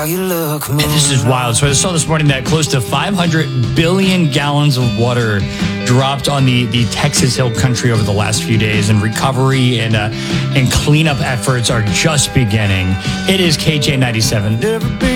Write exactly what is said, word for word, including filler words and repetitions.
you look. And this is wild. So I saw this morning that close to five hundred billion gallons of water dropped on the, the Texas Hill Country over the last few days, and recovery and uh, and cleanup efforts are just beginning. It is K J ninety-seven.